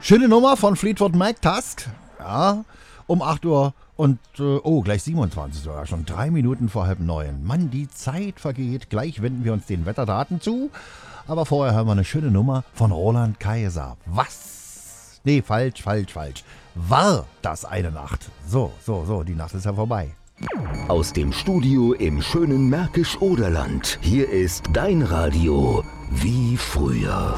Schöne Nummer von Fleetwood Mac, Tusk. Ja, um 8 Uhr und, gleich 27 sogar, schon 3 Minuten vor 8:30. Mann, die Zeit vergeht. Gleich wenden wir uns den Wetterdaten zu. Aber vorher hören wir eine schöne Nummer von Roland Kaiser. Was? Nee, falsch. War das eine Nacht? So, die Nacht ist ja vorbei. Aus dem Studio im schönen Märkisch-Oderland. Hier ist dein Radio wie früher.